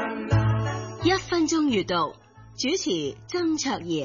1分鐘閱讀，主持曾卓賢。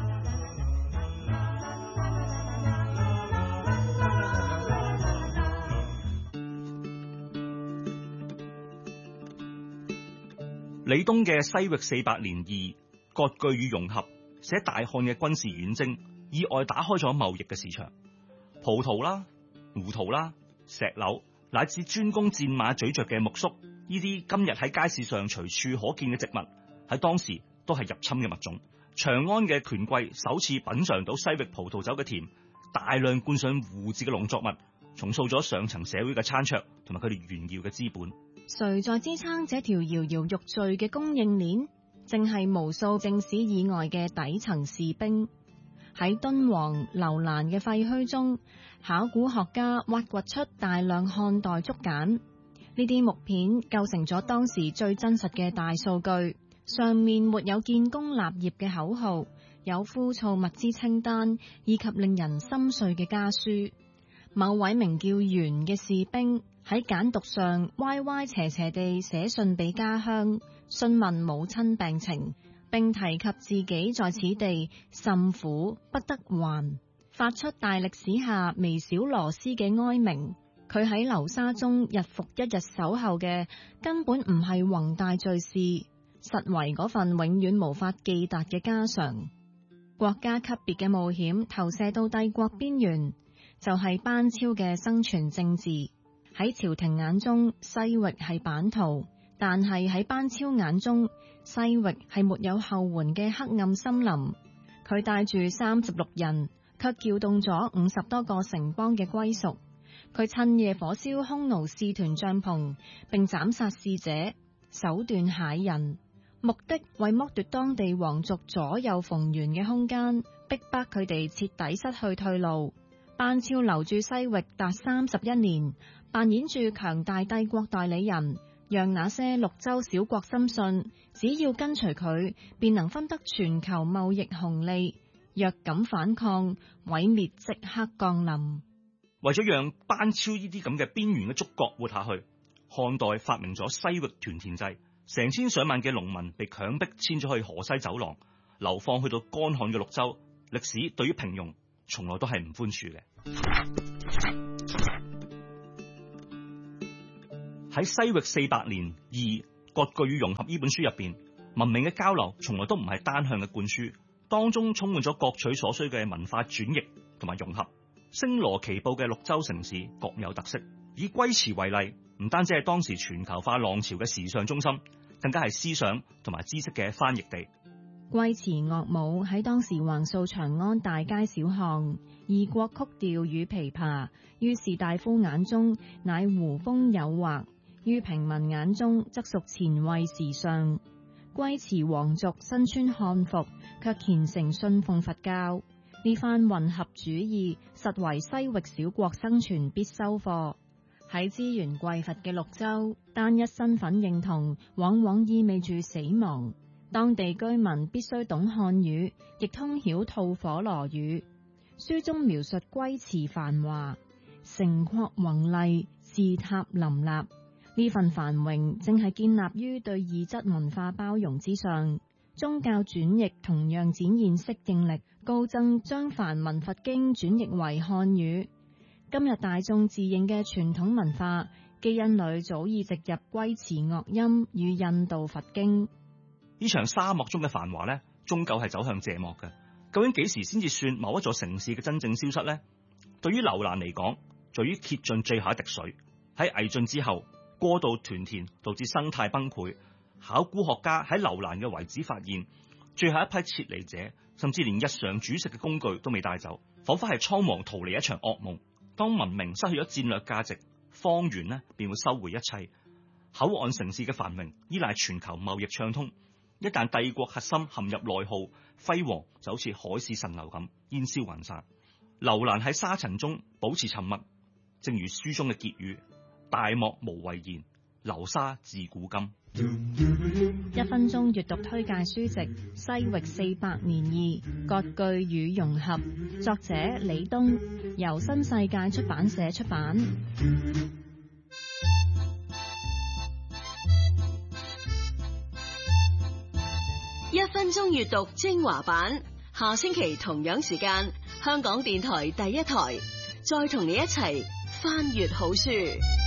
李東嘅《西域400年2割據與融合》寫大漢嘅軍事遠征，意外打開咗貿易嘅市場。葡萄啦、胡桃啦、石榴，乃至專供戰馬咀嚼嘅苜蓿，呢啲今日喺街市上隨處可見嘅植物，喺當時都係入侵嘅物種。長安嘅權貴首次品嘗到西域葡萄酒嘅甜，大量灌上胡字嘅農作物，重塑咗上層社會嘅餐桌同埋佢哋炫耀嘅資本。 誰在支撐這條搖搖欲墜嘅供應鏈？正係無數正史以外嘅底層士兵。喺敦煌、樓蘭嘅廢墟中，考古學家挖掘出大量漢代竹簡，呢啲木片構成咗當時最真實嘅大數據。上面沒有建功立業嘅口號，有枯燥物資清單，以及令人心碎嘅家書。某位名叫袁嘅士兵喺簡牘上歪歪斜斜地寫信俾家鄉，詢問母親病情，並提及自己在此地甚苦不得還，發出大歷史下微小螺絲嘅哀鳴。佢喺流沙中日復一日守候嘅根本唔係宏大敘事，實為嗰份永遠無法記達嘅家常。國家級別嘅冒險投射到帝國邊緣，就係班超嘅生存政治。喺朝廷眼中，西域係版圖，但係喺班超眼中，西域係沒有後援嘅黑暗森林。佢帶住36人，卻撬動咗50多個城邦嘅歸屬。佢趁夜火燒匈奴使團帳篷，並斬殺使者，手段駭人，目的為剝奪當地皇族左右逢源嘅空間，逼迫佢哋徹底失去退路。班超留住西域達31年，扮演住強大帝國代理人，讓那些綠洲小國深信，只要跟隨佢，便能分得全球貿易紅利。若敢反抗，毀滅即刻降臨。 為咗讓班超呢啲咁嘅邊緣嘅觸角活下去，漢代發明咗西域屯田制，成千上萬嘅農民被強迫遷咗去河西走廊，流放去到乾旱嘅綠洲。歷史對於平庸從來都係唔寬恕嘅。喺《西域400年2割據與融合》呢本書入邊，文明嘅交流從來都唔係單向嘅灌輸，當中充滿咗各取所需嘅文化轉譯同埋融合。星羅棋布嘅綠洲城市各有特色。以龜茲為例，唔單止係當時全球化浪潮嘅時尚中心，更加係思想同埋知識嘅翻譯地。 龜茲樂舞喺當時橫掃長安大街小巷，異國曲調與琵琶，於士大夫眼中乃胡風誘惑，於平民眼中則屬前衛時尚。龜茲皇族身穿漢服，卻虔誠信奉佛教。呢番混合主義實為西域小國生存必修課。喺資源匱乏嘅綠洲，單一身份認同往往意味住死亡。當地居民必須懂漢語，亦通曉吐火羅語。書中描述龜茲繁華，城郭宏麗，寺塔林立。呢份繁榮正係建立於對異質文化包容之上。宗教轉譯同樣展現適應力，高僧將梵文佛經轉譯為漢語。今日大眾自認嘅傳統文化基因裏早已植入龜茲樂音與印度佛經。 呢場沙漠中嘅繁華呢，終究係走向謝幕嘅。究竟幾時先至算某一座城市嘅真正消失呢？對於樓蘭嚟講，在於竭盡最後一滴水。喺魏晉之後，過度屯田導致生態崩潰。考古學家喺樓蘭嘅遺址發現，最後一批撤離者甚至連日常煮食嘅工具都未帶走，仿佛係倉皇逃離一場噩夢。當文明失去咗戰略價值，方圓呢便會收回一切。口岸城市嘅繁榮依賴全球貿易暢通，一旦帝國核心陷入內耗，輝煌就好似海市蜃樓咁煙消雲散。樓蘭喺沙塵中保持沉默，正如書中嘅結語：大漠無遺言，流沙自古今。 1分鐘閱讀推介書籍《西域400年2割據與融合》，作者李東，由新世界出版社出版。 1分鐘閱讀精華版，下星期同樣時間，香港電台第一台，再同你一齊翻閱好書。